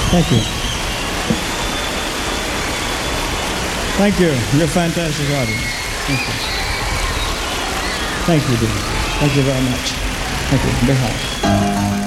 Thank you. Thank you. You're a fantastic audience. Thank you. Thank you, dear. Thank you very much. Thank you. Big hug.